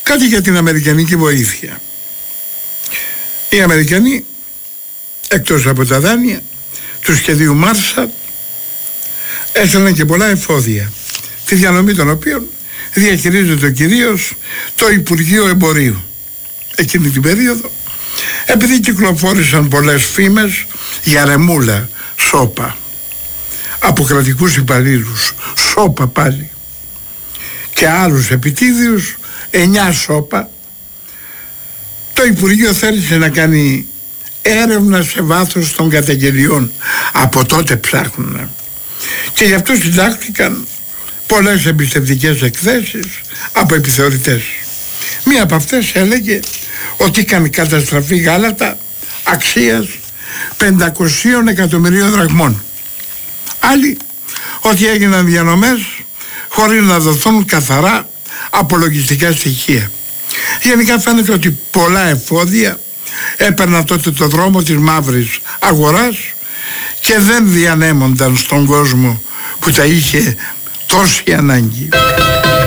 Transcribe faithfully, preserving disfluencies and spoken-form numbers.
Κάτι για την αμερικανική βοήθεια. Οι Αμερικανοί, εκτός από τα δάνεια του σχεδίου Μάρσαλ, έστελναν και πολλά εφόδια, τη διανομή των οποίων διαχειρίζεται κυρίως το Υπουργείο Εμπορίου. Εκείνη την περίοδο, επειδή κυκλοφόρησαν πολλές φήμες για ρεμούλα, σόπα, από κρατικούς υπαλλήλους, σόπα πάλι, και άλλους επιτίδιους, εννιά σόπα, το Υπουργείο θέλησε να κάνει έρευνα σε βάθος των καταγγελιών. Από τότε ψάχνουν. Και γι' αυτό συντάχθηκαν πολλές εμπιστευτικές εκθέσεις από επιθεωρητές. Μία από αυτές έλεγε ότι είχαν καταστραφεί γάλατα αξίας πεντακόσια εκατομμυρίων δραχμών. Άλλη ότι έγιναν διανομές χωρίς να δοθούν καθαρά απολογιστικά στοιχεία. Γενικά φαίνεται ότι πολλά εφόδια έπαιρναν τότε το δρόμο της μαύρης αγοράς και δεν διανέμονταν στον κόσμο που τα είχε τόση ανάγκη.